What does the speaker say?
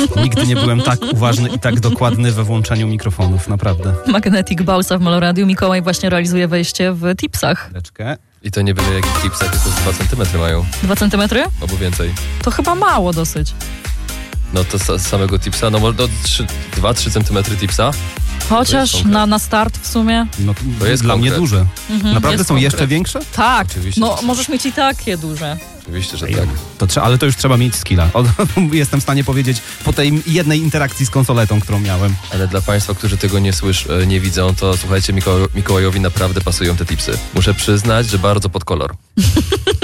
Nigdy nie byłem tak uważny i tak dokładny we włączaniu mikrofonów, naprawdę. Magnetic Balsa w Meloradiu. Mikołaj właśnie realizuje wejście w tipsach. Chwileczkę. I to nie byle jakich tipsach, tylko z 2 cm mają. 2 centymetry? Albo więcej. To chyba mało dosyć. No to z samego tipsa, no może 2-3 cm tipsa. Chociaż na start w sumie. No To jest dla mnie konkret. duże. Naprawdę jest są jeszcze konkret. większe? Tak, Oczywiście, no że możesz mieć i takie duże. Oczywiście, że tak. Ale to już trzeba mieć skilla. Jestem w stanie powiedzieć po tej jednej interakcji z konsoletą, którą miałem. Ale dla Państwa, którzy tego nie widzą, to słuchajcie, Mikołajowi naprawdę pasują te tipsy. Muszę przyznać, że bardzo pod kolor.